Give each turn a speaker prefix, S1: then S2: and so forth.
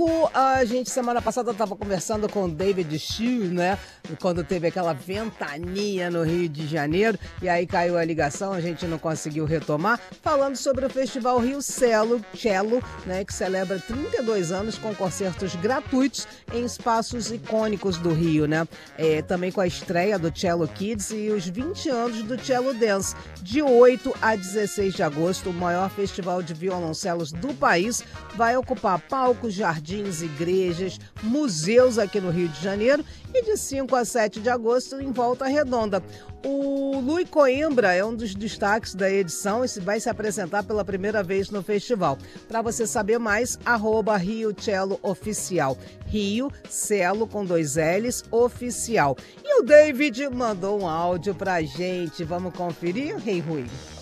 S1: palco, a gente semana passada estava conversando com o David Chiu, né? Quando teve aquela ventania no Rio de Janeiro, e aí caiu a ligação, a gente não conseguiu retomar, falando sobre o Festival Rio Cello, né? Que celebra 32 anos com concertos gratuitos em espaços icônicos do Rio, né? Também com a estreia do Cello Kids e os 20 anos do Cello Dance. De 8 a 16 de agosto, o maior festival de violoncelos do país vai ocupar palcos, jardins, igrejas, museus aqui no Rio de Janeiro e de 5 a 7 de agosto em Volta Redonda. O Luiz Coimbra é um dos destaques da edição e vai se apresentar pela primeira vez no festival. Para você saber mais, @Rio Cello Oficial. Rio Cello com 2 L's Oficial. E o David mandou um áudio pra gente. Vamos conferir, Rei Rui?